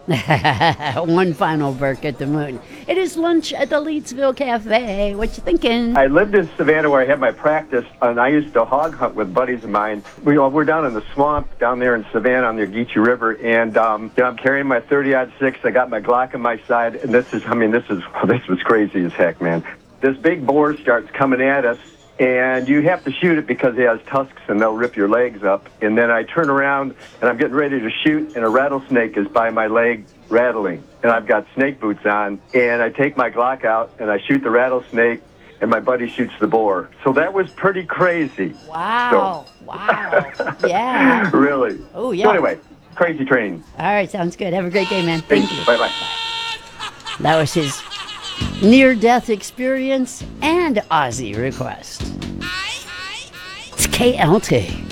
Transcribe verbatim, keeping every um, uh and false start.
One final Burke at the Moon. It is lunch at the Leedsville Cafe. What you thinking? I lived in Savannah where I had my practice, and I used to hog hunt with buddies of mine. We, uh, we're down in the swamp down there in Savannah on the Geechee River, and um, you know, I'm carrying my thirty aught six. I got my Glock on my side, and this is, I mean, this is this was crazy as heck, man. This big boar starts coming at us, and you have to shoot it because it has tusks and they'll rip your legs up. And then I turn around and I'm getting ready to shoot, and a rattlesnake is by my leg rattling. And I've got snake boots on, and I take my Glock out and I shoot the rattlesnake, and my buddy shoots the boar. So that was pretty crazy. Wow. So. Wow. Yeah. Really. Oh, yeah. So anyway, crazy training. All right, sounds good. Have a great day, man. Thank, Thank you. Bye-bye. That was his near-death experience and Aussie request. It's K L T.